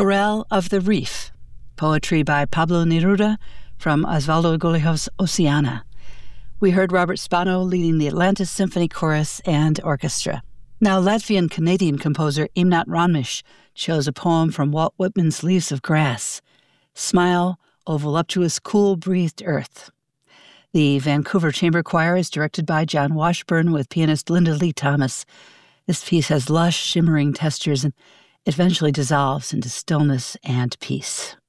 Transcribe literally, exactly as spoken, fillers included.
Chorale of the Reef, poetry by Pablo Neruda from Osvaldo Golijov's Oceana. We heard Robert Spano leading the Atlantis Symphony Chorus and Orchestra. Now, Latvian-Canadian composer Imnat Ronmish chose a poem from Walt Whitman's Leaves of Grass, Smile, O Voluptuous Cool-Breathed Earth. The Vancouver Chamber Choir is directed by John Washburn with pianist Linda Lee Thomas. This piece has lush, shimmering textures and eventually dissolves into stillness and peace.